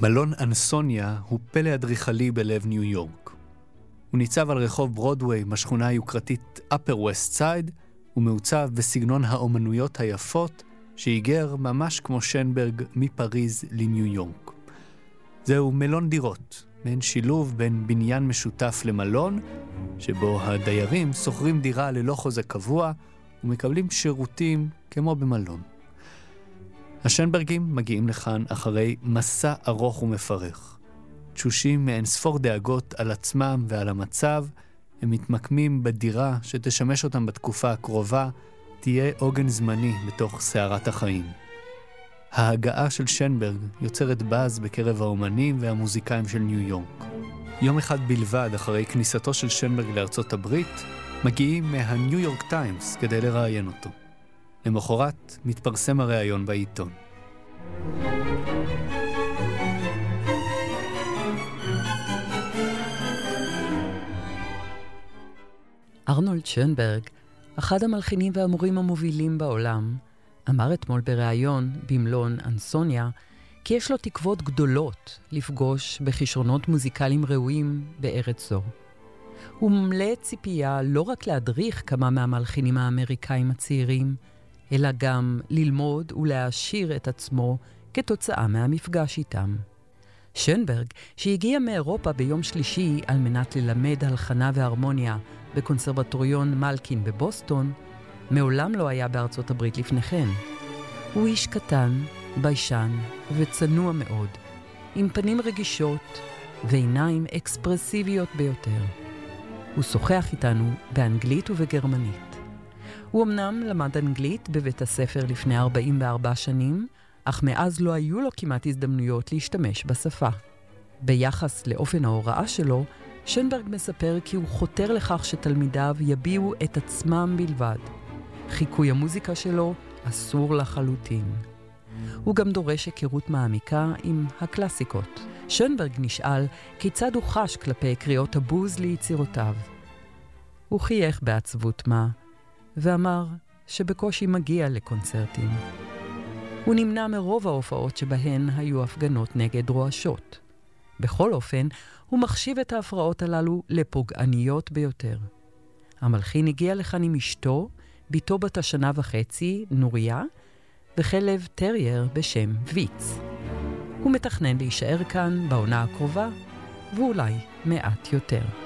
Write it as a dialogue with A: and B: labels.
A: מלון אנסוניה הוא פלא אדריכלי בלב ניו יורק. הוא ניצב על רחוב ברודוויי בשכונה היוקרתית Upper West Side, ומעוצב בסגנון האומנויות היפות שהיגר ממש כמו שנברג מפריז לניו יורק. זהו מלון דירות, מעין שילוב בין בניין משותף למלון, שבו הדיירים שוכרים דירה ללא חוזה קבוע ומקבלים שירותים כמו במלון. השנברגים מגיעים לכאן אחרי מסע ארוך ומפרך. תשושים מאין ספור דאגות על עצמם ועל המצב, הם מתמקמים בדירה שתשמש אותם בתקופה הקרובה, תהיה עוגן זמני בתוך סערת החיים. ההגעה של שנברג יוצרת באז בקרב האומנים והמוזיקאים של ניו יורק. יום אחד בלבד אחרי כניסתו של שנברג לארצות הברית, מגיעים מהניו יורק טיימס כדי לראיין אותו. למחרת מתפרסם הראיון בעיתון.
B: ארנולד שנברג, אחד המלחינים והמורים המובילים בעולם, אמר אתמול בראיון במלון אנסוניה, כי יש לו תקוות גדולות לפגוש בכישרונות מוזיקליים ראויים בארץ זו. הוא מלא ציפייה לא רק להדריך כמה מהמלחינים האמריקאים הצעירים, אלא גם ללמוד ולהעשיר את עצמו כתוצאה מהמפגש איתם. שנברג, שהגיע מאירופה ביום שלישי על מנת ללמד הלחנה והרמוניה בקונסרבטוריון מלקין בבוסטון, מעולם לא היה בארצות הברית לפני כן. הוא איש קטן, ביישן וצנוע מאוד, עם פנים רגישות ועיניים אקספרסיביות ביותר. הוא שוחח איתנו באנגלית ובגרמנית. הוא אמנם למד אנגלית בבית הספר לפני 44 שנים, אך מאז לא היו לו כמעט הזדמנויות להשתמש בשפה. ביחס לאופן ההוראה שלו, שנברג מספר כי הוא חותר לכך שתלמידיו יביעו את עצמם בלבד. חיקוי המוזיקה שלו אסור לחלוטין. הוא גם דורש היכרות מעמיקה עם הקלאסיקות. שנברג נשאל כיצד הוא חש כלפי קריאות הבוז ליצירותיו. הוא חייך בעצבות מה, ואמר שבקושי מגיע לקונצרטים. הוא נמנע מרוב ההופעות שבהן היו הפגנות נגד רועשות. בכל אופן, הוא מחשיב את ההפרעות הללו לפוגעניות ביותר. המלחין הגיע לכאן עם אשתו, ביתו בת 1.5 שנה, נוריה, וכלב טרייר בשם ויץ. הוא מתכנן להישאר כאן בעונה הקרובה, ואולי מעט יותר.